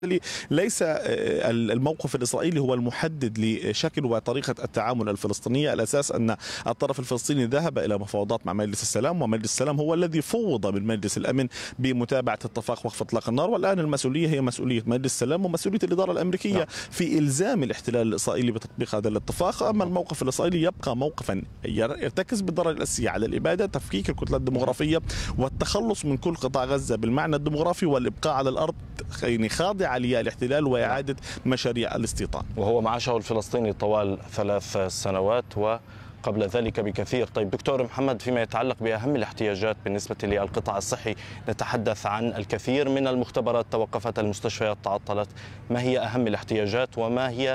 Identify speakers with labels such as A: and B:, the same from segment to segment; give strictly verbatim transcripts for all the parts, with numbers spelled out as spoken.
A: ليس الموقف الإسرائيلي هو المحدد لشكل وطريقة التعامل الفلسطينية، الأساس أن الطرف الفلسطيني ذهب إلى مفاوضات مع مجلس السلام، ومجلس السلام هو الذي فوض من مجلس الأمن بمتابعة اتفاق وقف إطلاق النار، والآن المسؤولية هي مسؤولية مجلس السلام ومسؤولية الإدارة الأمريكية نعم. في إلزام الاحتلال الإسرائيلي بتطبيق هذا الاتفاق. أما الموقف الإسرائيلي يبقى موقفا يرتكز بالدرجة الأساسية على الإبادة، تفكيك الكتلة الديمغرافية والتخلص من كل قطاع غزة بالمعنى الديمغرافي، والإبقاء على الأرض يعني خاضعة للاحتلال وإعادة مشاريع الاستيطان،
B: وهو معاشه الفلسطيني طوال ثلاث سنوات وقبل ذلك بكثير. طيب دكتور محمد، فيما يتعلق بأهم الاحتياجات بالنسبة للقطاع الصحي، نتحدث عن الكثير من المختبرات توقفت، المستشفيات تعطلت، ما هي أهم الاحتياجات وما هي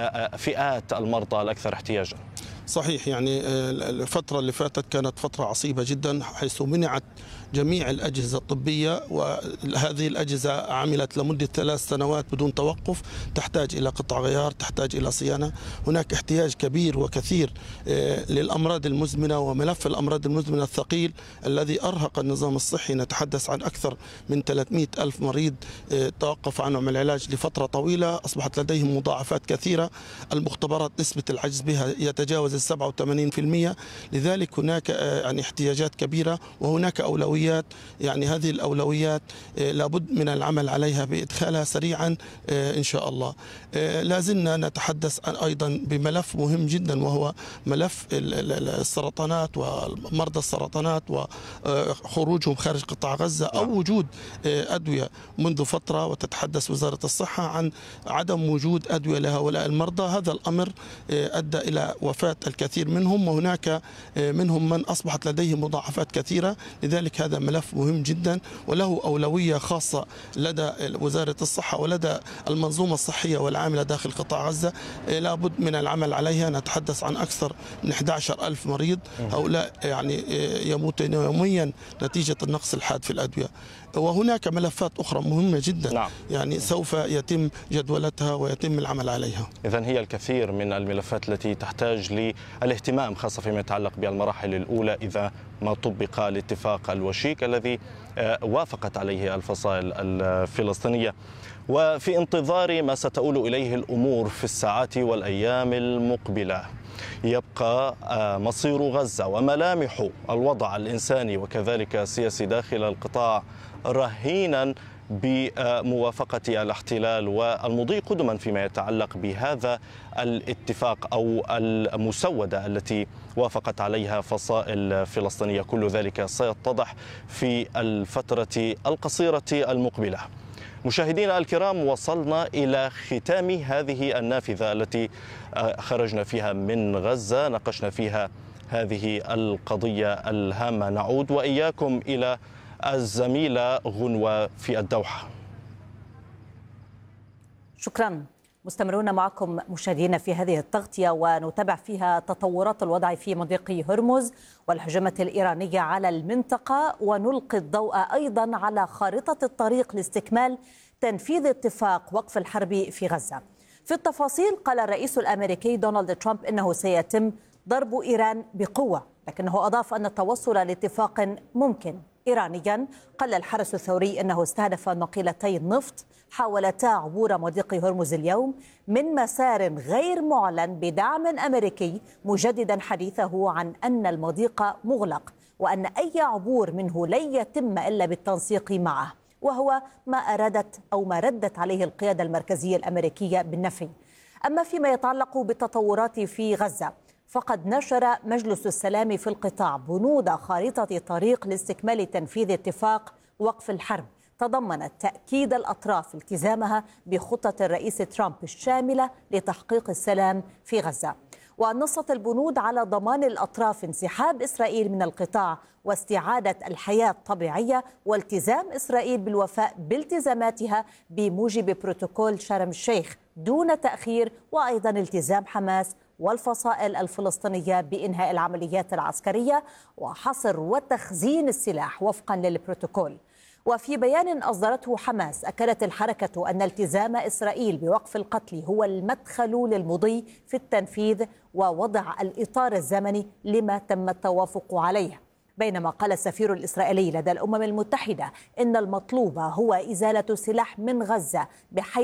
B: فئات المرضى الأكثر احتياجا؟
C: صحيح، يعني الفترة اللي فاتت كانت فترة عصيبة جدا، حيث منعت جميع الأجهزة الطبية، وهذه الأجهزة عملت لمدة ثلاث سنوات بدون توقف، تحتاج إلى قطع غيار، تحتاج إلى صيانة. هناك احتياج كبير وكثير للأمراض المزمنة، وملف الأمراض المزمنة الثقيل الذي أرهق النظام الصحي. نتحدث عن أكثر من ثلاثمئة ألف مريض توقف عنهم العلاج لفترة طويلة، أصبحت لديهم مضاعفات كثيرة. المختبرات نسبة العجز بها يتجاوز السبعة وثمانين بالمئة، لذلك هناك يعني احتياجات كبيرة، وهناك أولويات. يعني هذه الأولويات لابد من العمل عليها بإدخالها سريعا إن شاء الله. لازلنا نتحدث أيضا بملف مهم جدا، وهو ملف السرطانات ومرضى السرطانات وخروجهم خارج قطاع غزة، أو وجود أدوية. منذ فترة وتتحدث وزارة الصحة عن عدم وجود أدوية لهؤلاء المرضى، هذا الأمر أدى إلى وفاة الكثير منهم، وهناك منهم من أصبحت لديه مضاعفات كثيرة. لذلك هذا ملف مهم جدا وله أولوية خاصة لدى وزارة الصحة ولدى المنظومة الصحية والعاملة داخل قطاع غزة، لابد من العمل عليها. نتحدث عن أكثر من أحد عشر ألف مريض، هؤلاء يعني يموتون يوميا نتيجة النقص الحاد في الأدوية. وهناك ملفات أخرى مهمة جدا نعم. يعني سوف يتم جدولتها ويتم العمل عليها.
B: إذن هي الكثير من الملفات التي تحتاج للاهتمام، خاصة فيما يتعلق بالمراحل الأولى إذا ما طبق الاتفاق الوشيك الذي وافقت عليه الفصائل الفلسطينية، وفي انتظار ما ستؤول إليه الأمور في الساعات والأيام المقبلة. يبقى مصير غزة وملامح الوضع الإنساني وكذلك السياسي داخل القطاع رهينا بموافقة الاحتلال والمضي قدما فيما يتعلق بهذا الاتفاق أو المسودة التي وافقت عليها فصائل فلسطينية. كل ذلك سيتضح في الفترة القصيرة المقبلة. مشاهدينا الكرام، وصلنا إلى ختام هذه النافذة التي خرجنا فيها من غزة، ناقشنا فيها هذه القضية الهامة. نعود وإياكم إلى الزميلة غنوة في الدوحة.
D: شكرا. مستمرون معكم مشاهدينا في هذه التغطية، ونتابع فيها تطورات الوضع في مضيق هرمز والهجمات الإيرانية على المنطقة، ونلقي الضوء أيضا على خارطة الطريق لاستكمال تنفيذ اتفاق وقف الحرب في غزة. في التفاصيل، قال الرئيس الأمريكي دونالد ترامب إنه سيتم ضرب إيران بقوة، لكنه أضاف أن التوصل لاتفاق ممكن. إيرانيا قال الحرس الثوري أنه استهدف ناقلتي نفط حاولتا عبور مضيق هرمز اليوم من مسار غير معلن بدعم أمريكي، مجددا حديثه عن أن المضيق مغلق وأن أي عبور منه لن يتم إلا بالتنسيق معه، وهو ما أرادت أو ما ردت عليه القيادة المركزية الأمريكية بالنفي. أما فيما يتعلق بالتطورات في غزة، فقد نشر مجلس السلام في القطاع بنود خارطة طريق لاستكمال تنفيذ اتفاق وقف الحرب، تضمنت تأكيد الأطراف التزامها بخطة الرئيس ترامب الشاملة لتحقيق السلام في غزة. ونصت البنود على ضمان الأطراف انسحاب إسرائيل من القطاع واستعادة الحياة الطبيعية، والتزام إسرائيل بالوفاء بالتزاماتها بموجب بروتوكول شرم الشيخ دون تأخير، وأيضا التزام حماس والفصائل الفلسطينية بإنهاء العمليات العسكرية وحصر وتخزين السلاح وفقا للبروتوكول. وفي بيان أصدرته حماس، أكدت الحركة أن التزام إسرائيل بوقف القتل هو المدخل للمضي في التنفيذ ووضع الإطار الزمني لما تم التوافق عليه. بينما قال السفير الإسرائيلي لدى الأمم المتحدة إن المطلوب هو إزالة السلاح من غزة بحيث